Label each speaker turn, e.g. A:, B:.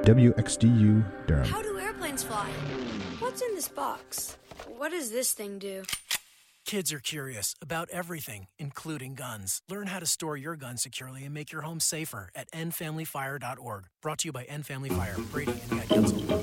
A: WXDU Durham.
B: How do airplanes fly? What's in this box? What does this thing do?
C: Kids are curious about everything, including guns. Learn how to store your gun securely and make your home safer at endfamilyfire.org. Brought to you by End Family Fire, Brady, and the Ad Council.